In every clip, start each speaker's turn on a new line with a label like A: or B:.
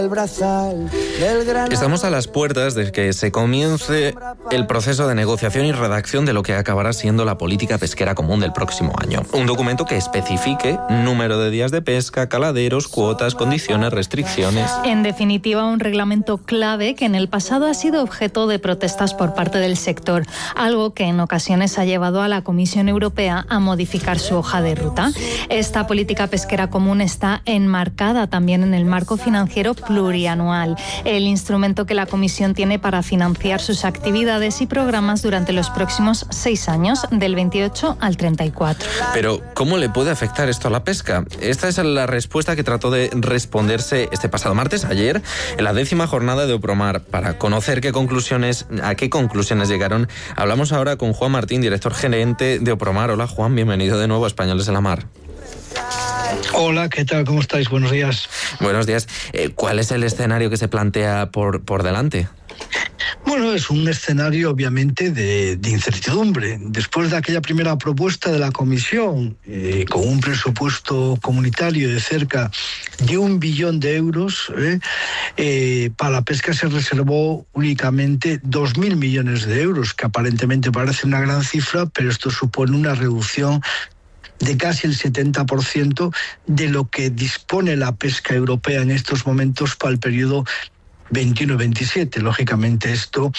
A: Estamos a las puertas de que se comience el proceso de negociación y redacción de lo que acabará siendo la política pesquera común del próximo año. Un documento que especifique número de días de pesca, caladeros, cuotas, condiciones, restricciones.
B: En definitiva, un reglamento clave que en el pasado ha sido objeto de protestas por parte del sector, algo que en ocasiones ha llevado a la Comisión Europea a modificar su hoja de ruta. Esta política pesquera común está enmarcada también en el marco financiero plurianual, el instrumento que la Comisión tiene para financiar sus actividades y programas durante los próximos 6 años, del 28 al 34.
A: Pero, ¿cómo le puede afectar esto a la pesca? Esta es la respuesta que trató de responderse este pasado martes, ayer, en la 10ª jornada de Opromar. Para conocer a qué conclusiones llegaron, hablamos ahora con Juan Martín, director gerente de Opromar. Hola, Juan, bienvenido de nuevo a Españoles en la Mar.
C: Hola, ¿qué tal? ¿Cómo estáis? Buenos días.
A: Buenos días. ¿Cuál es el escenario que se plantea por delante?
C: Bueno, es un escenario obviamente de incertidumbre. Después de aquella primera propuesta de la Comisión, con un presupuesto comunitario de cerca de 1 billón de euros, para la pesca se reservó únicamente 2.000 millones de euros, que aparentemente parece una gran cifra, pero esto supone una reducción de casi el 70% de lo que dispone la pesca europea en estos momentos para el periodo 21-27. Lógicamente esto,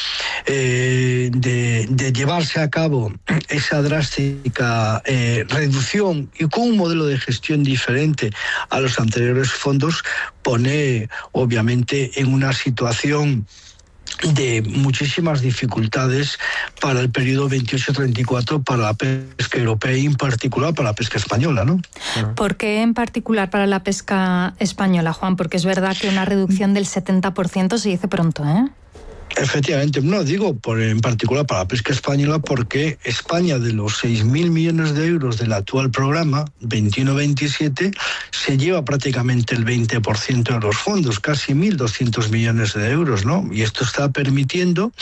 C: de llevarse a cabo esa drástica reducción y con un modelo de gestión diferente a los anteriores fondos, pone obviamente en una situación de muchísimas dificultades para el periodo 28-34 para la pesca europea y en particular para la pesca española, ¿no?
B: ¿Por qué en particular para la pesca española, Juan? Porque es verdad que una reducción del 70% se dice pronto, ¿eh?
C: Efectivamente, no digo en particular para la pesca española porque España, de los 6.000 millones de euros del actual programa 21-27, se lleva prácticamente el 20% de los fondos, casi 1.200 millones de euros, ¿no? Y esto está permitiendo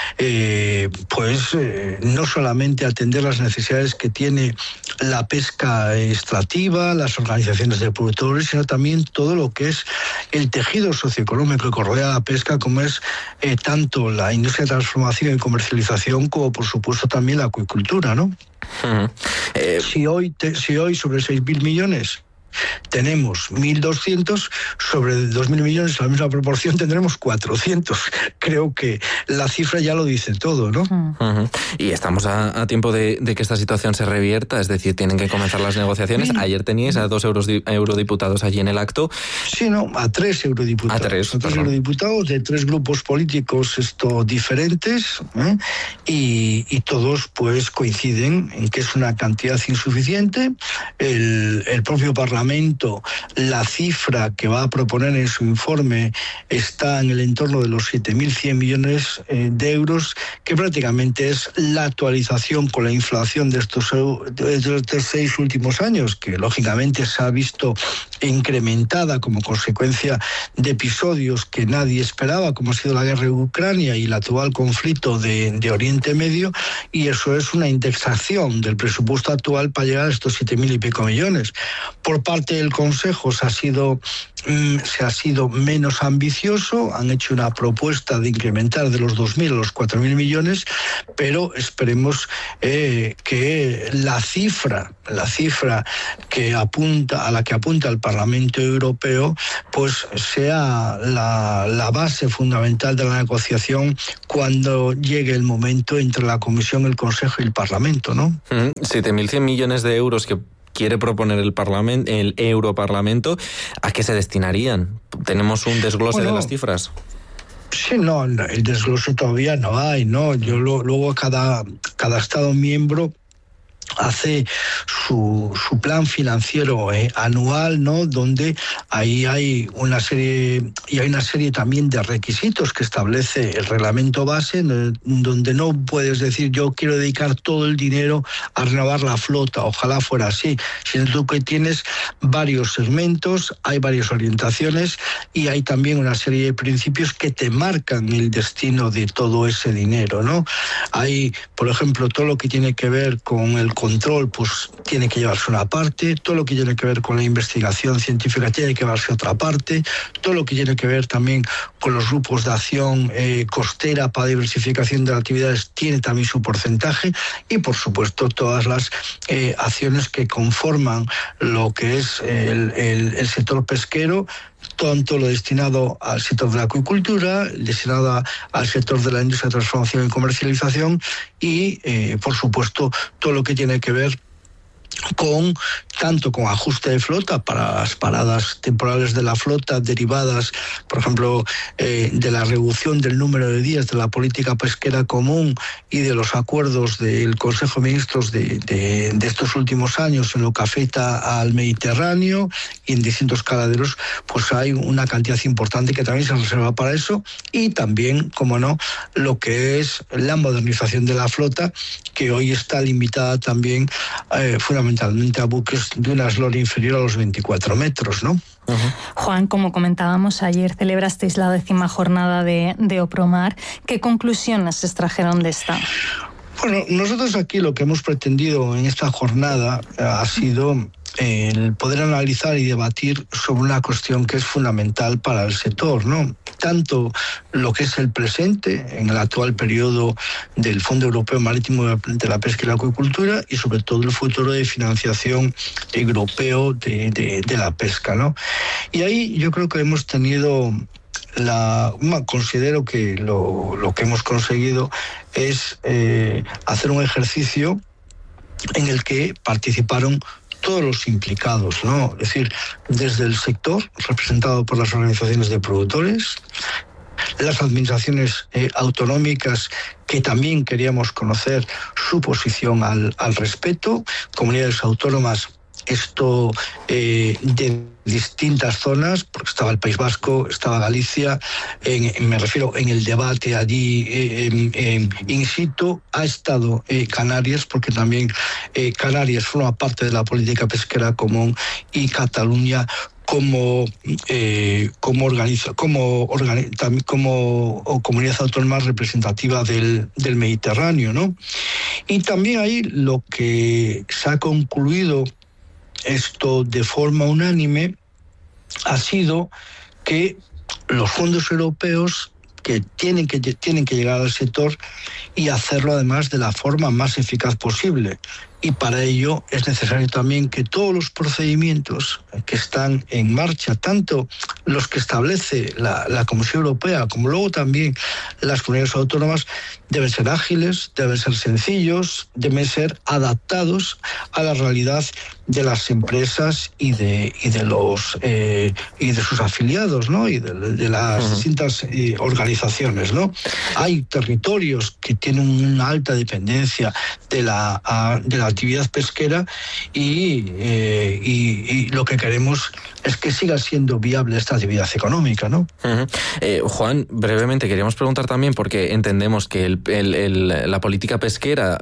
C: no solamente atender las necesidades que tiene la pesca extractiva, las organizaciones de productores, sino también todo lo que es el tejido socioeconómico que rodea a la pesca, como es tanto la industria de transformación y comercialización como, por supuesto, también la acuicultura, ¿no? Si hoy sobre 6.000 millones tenemos 1.200, sobre 2.000 millones, la misma proporción, tendremos 400. Creo que la cifra ya lo dice todo, ¿no?
A: Y estamos a tiempo de que esta situación se revierta, es decir, tienen que comenzar las negociaciones. Ayer teníais a 2 eurodiputados allí en el acto.
C: Sí, no, a 3 eurodiputados. A 3 eurodiputados de 3 grupos políticos diferentes, y todos pues coinciden en que es una cantidad insuficiente. El propio Parlamento, la cifra que va a proponer en su informe está en el entorno de los 7.100 millones de euros, que prácticamente es la actualización con la inflación de estos 6 últimos años, que lógicamente se ha visto incrementada como consecuencia de episodios que nadie esperaba, como ha sido la guerra de Ucrania y el actual conflicto de Oriente Medio, y eso es una indexación del presupuesto actual para llegar a estos 7.000 y pico millones. Por parte del Consejo se ha sido menos ambicioso, han hecho una propuesta de incrementar de los 2.000 a los 4.000 millones, pero esperemos que la cifra que apunta el Parlamento Europeo pues sea la base fundamental de la negociación cuando llegue el momento entre la Comisión, el Consejo y el Parlamento, ¿no?
A: 7.100 millones de euros que quiere proponer el Europarlamento, ¿a qué se destinarían? ¿Tenemos un desglose de las cifras?
C: Sí, no, el desglose todavía no hay, ¿no? Luego cada Estado miembro hace su plan financiero anual, donde ahí hay una serie también de requisitos que establece el reglamento base, donde no puedes decir yo quiero dedicar todo el dinero a renovar la flota, ojalá fuera así, sino tú que tienes varios segmentos, hay varias orientaciones y hay también una serie de principios que te marcan el destino de todo ese dinero, ¿no? Hay, por ejemplo, todo lo que tiene que ver con el control pues tiene que llevarse una parte, todo lo que tiene que ver con la investigación científica tiene que llevarse otra parte, todo lo que tiene que ver también con los grupos de acción costera para diversificación de las actividades tiene también su porcentaje, y por supuesto todas las acciones que conforman lo que es el sector pesquero, tanto lo destinado al sector de la acuicultura, destinado al sector de la industria de transformación y comercialización, y por supuesto todo lo que tiene que ver tanto con ajuste de flota para las paradas temporales de la flota derivadas, por ejemplo, de la reducción del número de días de la política pesquera común y de los acuerdos del Consejo de Ministros de estos últimos años en lo que afecta al Mediterráneo y en distintos caladeros, pues hay una cantidad importante que también se reserva para eso, y también, como no, lo que es la modernización de la flota, que hoy está limitada también fundamentalmente a buques de una eslora inferior a los 24 metros, ¿no?
B: Juan, como comentábamos ayer, celebrasteis la 10ª jornada de Opromar. ¿Qué conclusiones se extrajeron de esta?
C: Bueno, nosotros aquí lo que hemos pretendido en esta jornada ha sido el poder analizar y debatir sobre una cuestión que es fundamental para el sector, ¿no? Tanto lo que es el presente en el actual periodo del Fondo Europeo Marítimo de la Pesca y la Acuicultura, y sobre todo el futuro de financiación europeo de la pesca, ¿no? Y ahí yo creo que hemos tenido considero que lo que hemos conseguido es hacer un ejercicio en el que participaron todos los implicados, ¿no? Es decir, desde el sector, representado por las organizaciones de productores, las administraciones autonómicas, que también queríamos conocer su posición al respecto, comunidades autónomas, esto de distintas zonas, porque estaba el País Vasco, estaba Galicia, me refiero en el debate allí in situ, ha estado Canarias, porque también Canarias forma parte de la política pesquera común, y Cataluña como comunidad autónoma representativa del Mediterráneo, ¿no? Y también ahí lo que se ha concluido esto de forma unánime ha sido que los fondos europeos que tienen que llegar al sector, y hacerlo además de la forma más eficaz posible. Y para ello es necesario también que todos los procedimientos que están en marcha, tanto los que establece la Comisión Europea como luego también las comunidades autónomas, deben ser ágiles, deben ser sencillos, deben ser adaptados a la realidad de las empresas y de sus afiliados, ¿no? Y de las distintas organizaciones, ¿no? Hay territorios que tienen una alta dependencia de la actividad pesquera, y lo que queremos es que siga siendo viable esta actividad económica, ¿no?
A: Juan, brevemente queríamos preguntar también, porque entendemos que la política pesquera,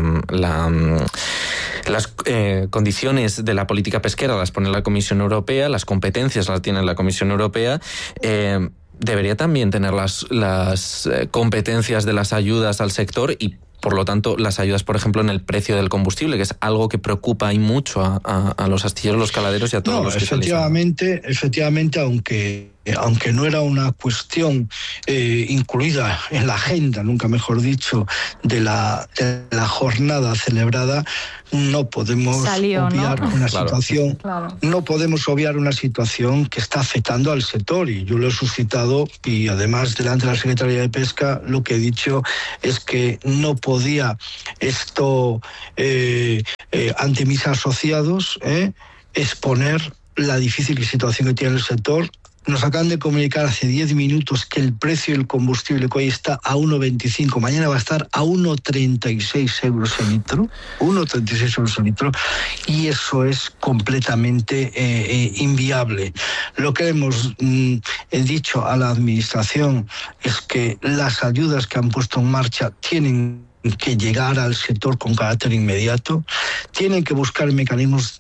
A: las condiciones de la política pesquera las pone la Comisión Europea, las competencias las tiene la Comisión Europea. Debería también tener las competencias de las ayudas al sector, y por lo tanto las ayudas, por ejemplo, en el precio del combustible, que es algo que preocupa y mucho a los astilleros, los caladeros y a todos los que
C: efectivamente, aunque no era una cuestión incluida en la agenda, nunca mejor dicho, de la jornada celebrada, no podemos obviar una situación, no podemos obviar una situación que está afectando al sector, y yo lo he suscitado, y además delante de la Secretaría de Pesca lo que he dicho es que no podía esto ante mis asociados exponer la difícil situación que tiene el sector. Nos acaban de comunicar hace 10 minutos que el precio del combustible que hoy está a 1,25, mañana va a estar a 1,36 euros el litro, 1,36 euros el litro, y eso es completamente inviable. Lo que hemos dicho a la Administración es que las ayudas que han puesto en marcha tienen que llegar al sector con carácter inmediato, tienen que buscar mecanismos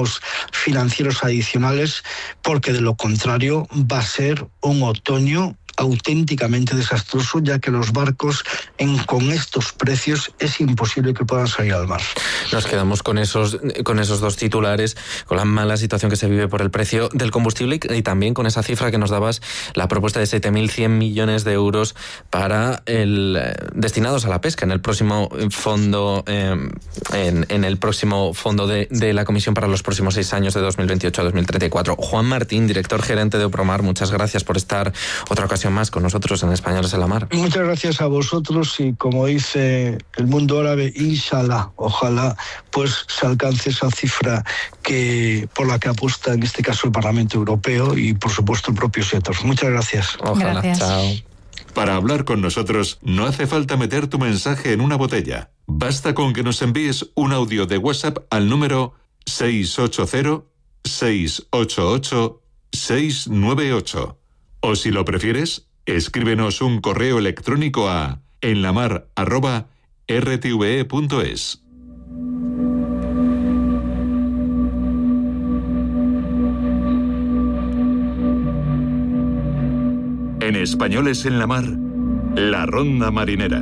C: financieros adicionales, porque de lo contrario va a ser un otoño auténticamente desastroso, ya que los barcos con estos precios es imposible que puedan salir al mar.
A: Nos quedamos con esos dos titulares, con la mala situación que se vive por el precio del combustible y también con esa cifra que nos dabas, la propuesta de 7.100 millones de euros para destinados a la pesca en el próximo fondo en el próximo fondo de la Comisión para los próximos 6 años de 2028 a 2034. Juan Martín, director gerente de Opromar, muchas gracias por estar otra ocasión más con nosotros en Españoles en la Mar.
C: Muchas gracias a vosotros y, como dice el mundo árabe, inshallah, ojalá pues se alcance esa cifra por la que apuesta en este caso el Parlamento Europeo y por supuesto el propio sector. Muchas gracias.
A: Ojalá.
B: Gracias.
A: Chao.
D: Para hablar con nosotros no hace falta meter tu mensaje en una botella. Basta con que nos envíes un audio de WhatsApp al número 680-688-698. O si lo prefieres, escríbenos un correo electrónico a enlamar@rtve.es. En Españoles en la Mar, la Ronda Marinera.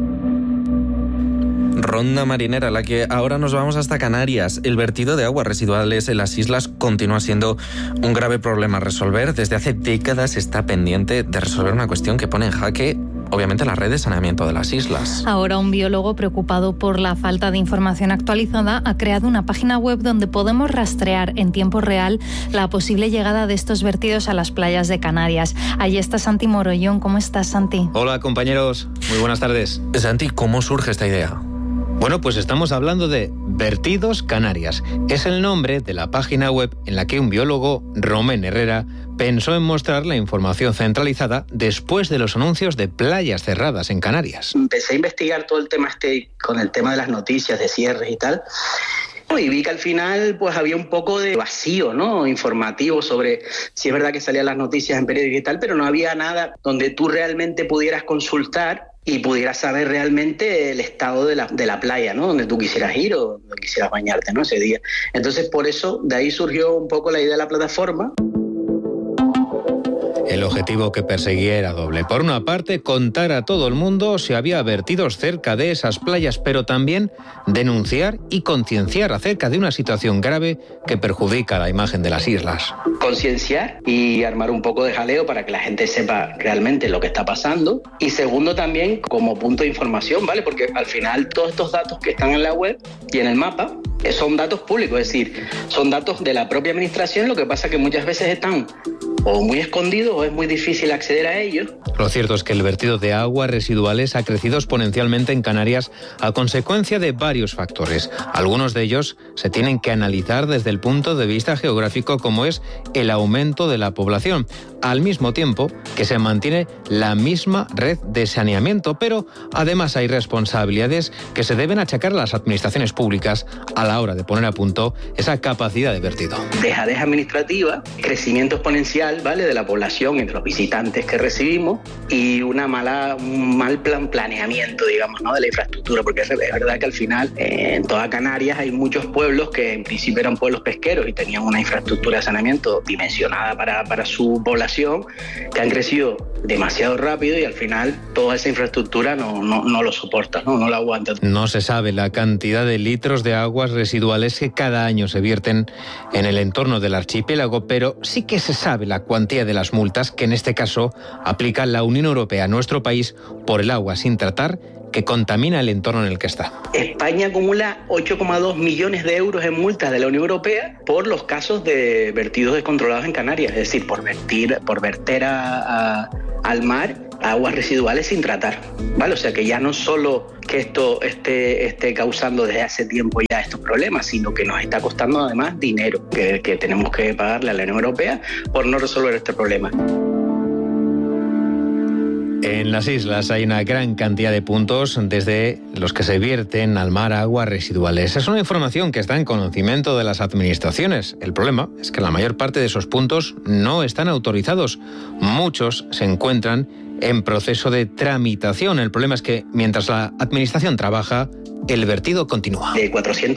A: Ronda marinera, la que ahora nos vamos hasta Canarias. El vertido de aguas residuales en las islas continúa siendo un grave problema a resolver. Desde hace décadas está pendiente de resolver una cuestión que pone en jaque, obviamente, la red de saneamiento de las islas.
B: Ahora un biólogo preocupado por la falta de información actualizada ha creado una página web donde podemos rastrear en tiempo real la posible llegada de estos vertidos a las playas de Canarias. Allí está Santi Morollón. ¿Cómo estás, Santi?
E: Hola, compañeros. Muy buenas tardes.
A: Santi, ¿cómo surge esta idea?
E: Bueno, pues estamos hablando de Vertidos Canarias. Es el nombre de la página web en la que un biólogo, Romén Herrera, pensó en mostrar la información centralizada después de los anuncios de playas cerradas en Canarias.
F: Empecé a investigar todo el tema con el tema de las noticias de cierres y tal. Y vi que al final pues había un poco de vacío, ¿no?, informativo sobre si es verdad que salían las noticias en periódicos y tal, pero no había nada donde tú realmente pudieras consultar y pudieras saber realmente el estado de la playa, ¿no?, donde tú quisieras ir o donde quisieras bañarte, ¿no?, ese día. Entonces, por eso, de ahí surgió un poco la idea de la plataforma.
E: El objetivo que perseguía era doble. Por una parte, contar a todo el mundo si había vertidos cerca de esas playas, pero también denunciar y concienciar acerca de una situación grave que perjudica la imagen de las islas.
F: Concienciar y armar un poco de jaleo para que la gente sepa realmente lo que está pasando. Y segundo, también como punto de información, ¿vale? Porque al final todos estos datos que están en la web y en el mapa son datos públicos, es decir, son datos de la propia administración. Lo que pasa es que muchas veces están o muy escondidos o es muy difícil acceder a ellos.
E: Lo cierto es que el vertido de aguas residuales ha crecido exponencialmente en Canarias a consecuencia de varios factores. Algunos de ellos se tienen que analizar desde el punto de vista geográfico, como es el aumento de la población, al mismo tiempo que se mantiene la misma red de saneamiento, pero además hay responsabilidades que se deben achacar a las administraciones públicas a la hora de poner a punto esa capacidad de vertido.
F: Dejadez administrativa, crecimiento exponencial, ¿vale?, de la población y de los visitantes que recibimos y un mal planeamiento, digamos, ¿no?, de la infraestructura, porque es verdad que al final en toda Canarias hay muchos pueblos que en principio eran pueblos pesqueros y tenían una infraestructura de saneamiento dimensionada para su población, que han crecido demasiado rápido y al final toda esa infraestructura no lo soporta, no la aguanta.
E: No se sabe la cantidad de litros de aguas residuales que cada año se vierten en el entorno del archipiélago, pero sí que se sabe la cuantía de las multas que en este caso aplica la Unión Europea a nuestro país por el agua sin tratar que contamina el entorno en el que está.
F: España acumula 8,2 millones de euros en multas de la Unión Europea por los casos de vertidos descontrolados en Canarias, es decir, por verter al mar aguas residuales sin tratar, ¿vale? O sea que ya no solo que esto esté causando desde hace tiempo ya estos problemas, sino que nos está costando además dinero que tenemos que pagarle a la Unión Europea por no resolver este problema.
E: En las islas hay una gran cantidad de puntos desde los que se vierten al mar aguas residuales. Es una información que está en conocimiento de las administraciones. El problema es que la mayor parte de esos puntos no están autorizados. Muchos se encuentran en proceso de tramitación. El problema es que mientras la administración trabaja, el vertido continúa.
F: De 400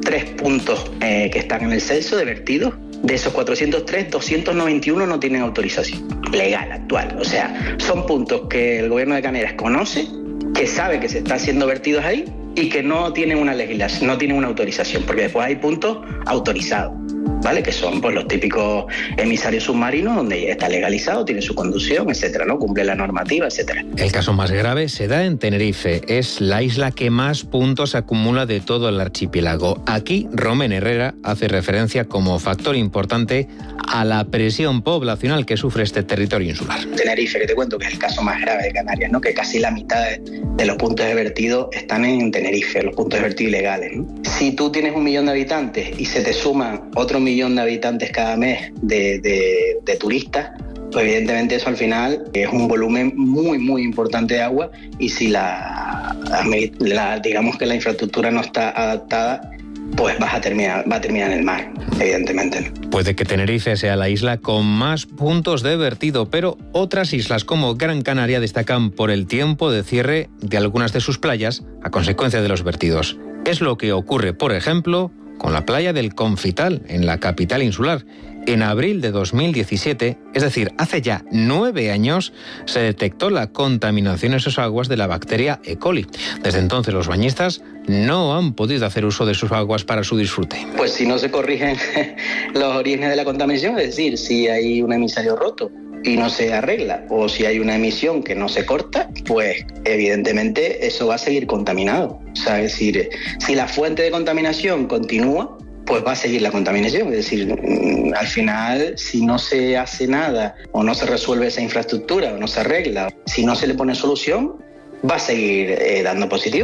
F: 403 puntos que están en el censo de vertidos. De esos 403, 291 no tienen autorización legal actual. O sea, son puntos que el gobierno de Canarias conoce, que sabe que se está haciendo vertidos ahí y que no tienen una legislación, no tienen una autorización, porque después hay puntos autorizados, ¿vale? Que son pues los típicos emisarios submarinos, donde ya está legalizado, tiene su conducción, etcétera, ¿no? Cumple la normativa, etcétera.
E: El caso más grave se da en Tenerife. Es la isla que más puntos acumula de todo el archipiélago. Aquí, Romén Herrera hace referencia como factor importante a la presión poblacional que sufre este territorio insular.
F: Tenerife, que te cuento que es el caso más grave de Canarias, ¿no? Que casi la mitad de los puntos de vertido están en Tenerife, los puntos de vertido ilegales, ¿no? Si tú tienes 1 millón de habitantes y se te suman otro 1 millón de habitantes cada mes de turistas, pues evidentemente eso al final es un volumen muy, muy importante de agua, y si digamos que la infraestructura no está adaptada, pues va a terminar en el mar, evidentemente.
E: Puede que Tenerife sea la isla con más puntos de vertido, pero otras islas como Gran Canaria destacan por el tiempo de cierre de algunas de sus playas a consecuencia de los vertidos. Es lo que ocurre, por ejemplo, con la playa del Confital, en la capital insular. En abril de 2017, es decir, hace ya 9 años, se detectó la contaminación en sus aguas de la bacteria E. coli. Desde entonces los bañistas no han podido hacer uso de sus aguas para su disfrute.
F: Pues si no se corrigen los orígenes de la contaminación, es decir, si hay un emisario roto y no se arregla, o si hay una emisión que no se corta, pues evidentemente eso va a seguir contaminado. O sea, es decir, si la fuente de contaminación continúa, pues va a seguir la contaminación. Es decir, al final, si no se hace nada o no se resuelve esa infraestructura o no se arregla, si no se le pone solución, va a seguir dando positivo.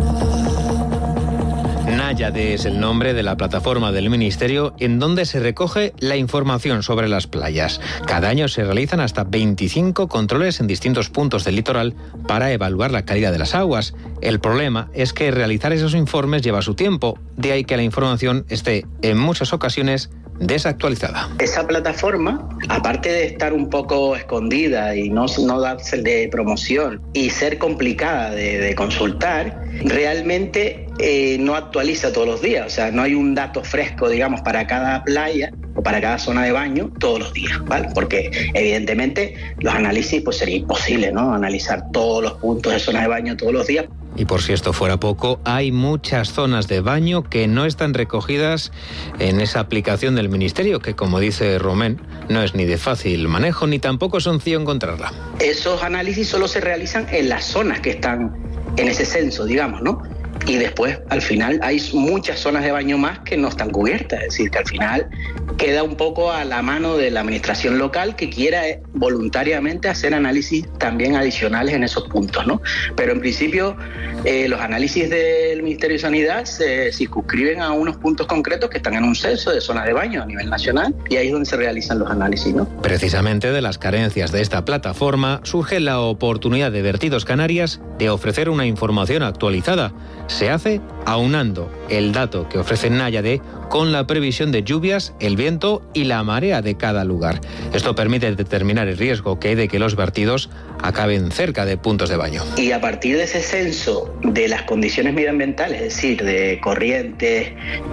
E: Náyade es el nombre de la plataforma del Ministerio en donde se recoge la información sobre las playas. Cada año se realizan hasta 25 controles en distintos puntos del litoral para evaluar la calidad de las aguas. El problema es que realizar esos informes lleva su tiempo, de ahí que la información esté en muchas ocasiones desactualizada.
F: Esa plataforma, aparte de estar un poco escondida y no darse de promoción y ser complicada de consultar, realmente no actualiza todos los días. O sea, no hay un dato fresco, digamos, para cada playa o para cada zona de baño todos los días, ¿vale? Porque evidentemente los análisis pues sería imposible, ¿no? Analizar todos los puntos de zona de baño todos los días.
E: Y por si esto fuera poco, hay muchas zonas de baño que no están recogidas en esa aplicación del Ministerio, que como dice Romén, no es ni de fácil manejo ni tampoco sencillo encontrarla.
F: Esos análisis solo se realizan en las zonas que están en ese censo, digamos, ¿no? Y después, al final, hay muchas zonas de baño más que no están cubiertas. Es decir, que al final queda un poco a la mano de la administración local que quiera voluntariamente hacer análisis también adicionales en esos puntos, ¿no? Pero en principio, los análisis del Ministerio de Sanidad se circunscriben a unos puntos concretos que están en un censo de zonas de baño a nivel nacional, y ahí es donde se realizan los análisis, ¿no?
E: Precisamente de las carencias de esta plataforma surge la oportunidad de Vertidos Canarias de ofrecer una información actualizada. Se hace aunando el dato que ofrece Náyade con la previsión de lluvias, el viento y la marea de cada lugar. Esto permite determinar el riesgo que hay de que los vertidos acaben cerca de puntos de baño.
F: Y a partir de ese censo de las condiciones medioambientales, es decir, de corrientes,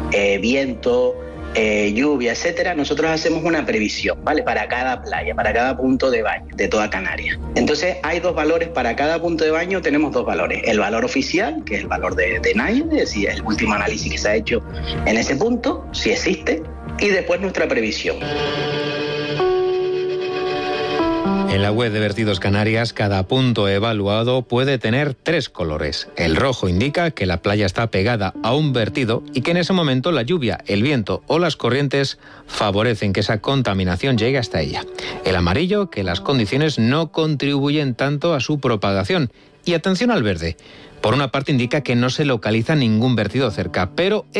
F: viento, lluvia, etcétera, nosotros hacemos una previsión, ¿vale? Para cada playa, para cada punto de baño de toda Canarias. Entonces hay 2 valores para cada punto de baño. Tenemos 2 valores: el valor oficial, que es el valor de Náyade, es decir, el último análisis que se ha hecho en ese punto, si existe, y después nuestra previsión.
E: En la web de Vertidos Canarias, cada punto evaluado puede tener 3 colores. El rojo indica que la playa está pegada a un vertido y que en ese momento la lluvia, el viento o las corrientes favorecen que esa contaminación llegue hasta ella. El amarillo, que las condiciones no contribuyen tanto a su propagación. Y atención al verde. Por una parte indica que no se localiza ningún vertido cerca, pero